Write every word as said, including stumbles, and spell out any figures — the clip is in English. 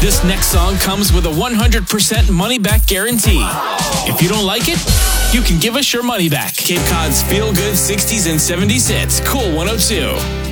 This next song comes with a one hundred percent money-back guarantee. If you don't like it, you can give us your money back. Cape Cod's feel-good sixties and seventies hits. Cool one oh two.